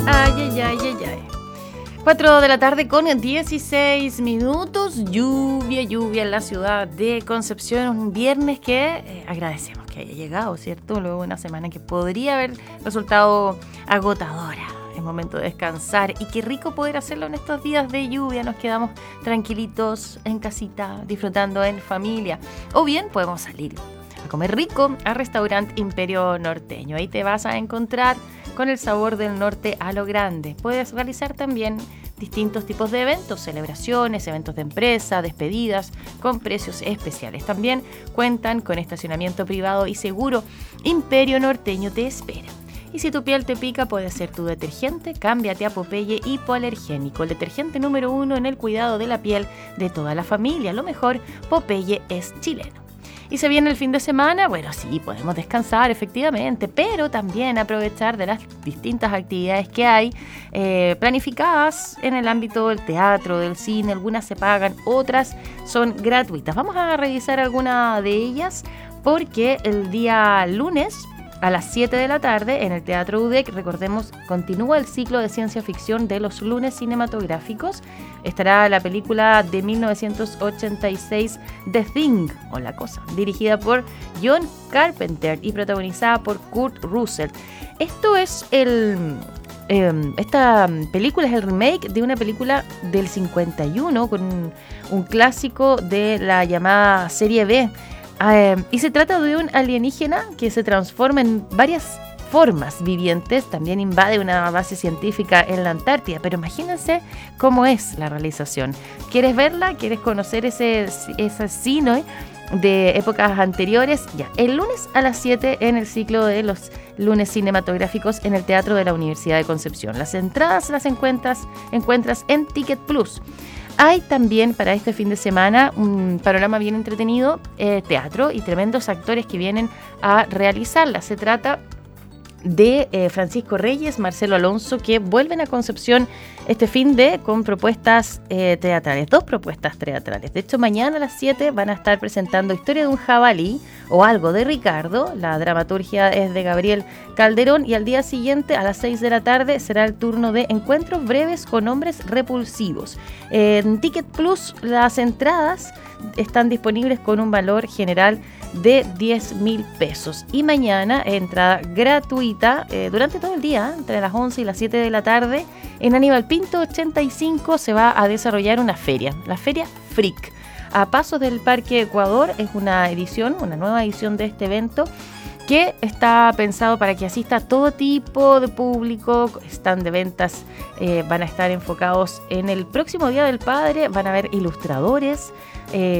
Ay, ay, ay, ay, ay. 4 de la tarde con 16 minutos. Lluvia en la ciudad de Concepción. Un viernes que agradecemos que haya llegado, ¿cierto? Luego de una semana que podría haber resultado agotadora. Es momento de descansar y qué rico poder hacerlo en estos días de lluvia. Nos quedamos tranquilitos en casita, disfrutando en familia. O bien podemos salir a comer rico al restaurante Imperio Norteño. Ahí te vas a encontrar con el sabor del norte a lo grande. Puedes realizar también distintos tipos de eventos, celebraciones, eventos de empresa, despedidas, con precios especiales. También cuentan con estacionamiento privado y seguro. Imperio Norteño te espera. Y si tu piel te pica, puede ser tu detergente. Cámbiate a Popeye Hipoalergénico, el detergente número 1 en el cuidado de la piel de toda la familia. Lo mejor, Popeye es chileno. Y se viene el fin de semana, bueno, sí, podemos descansar efectivamente, pero también aprovechar de las distintas actividades que hay planificadas en el ámbito del teatro, del cine. Algunas se pagan, otras son gratuitas. Vamos a revisar alguna de ellas porque el día lunes a las 7 de la tarde en el Teatro UDEC, recordemos, continúa el ciclo de ciencia ficción de los lunes cinematográficos. Estará la película de 1986 The Thing, o La Cosa, dirigida por John Carpenter y protagonizada por Kurt Russell. Esta película es el remake de una película del 51 con un clásico de la llamada serie B. Y se trata de un alienígena que se transforma en varias formas vivientes, también invade una base científica en la Antártida, pero imagínense cómo es la realización. ¿Quieres verla? ¿Quieres conocer ese cine de épocas anteriores? Ya, el lunes a las 7 en el ciclo de los lunes cinematográficos en el Teatro de la Universidad de Concepción. Las entradas las encuentras en Ticket Plus. Hay también para este fin de semana un panorama bien entretenido, teatro y tremendos actores que vienen a realizarla. Se trata de Francisco Reyes, Marcelo Alonso, que vuelven a Concepción este fin de con propuestas teatrales, 2 propuestas teatrales. De hecho, mañana a las 7 van a estar presentando Historia de un jabalí o Algo de Ricardo. La dramaturgia es de Gabriel Calderón y al día siguiente a las 6 de la tarde será el turno de Encuentros breves con hombres repulsivos. En Ticket Plus las entradas están disponibles con un valor general de 10.000 pesos. Y mañana entrada gratuita durante todo el día, entre las 11 y las 7 de la tarde, en Aníbal Pinto 85 se va a desarrollar una feria, la Feria Freak. A pasos del Parque Ecuador es una nueva edición de este evento que está pensado para que asista todo tipo de público. Stand de ventas van a estar enfocados en el próximo Día del Padre, van a haber ilustradores,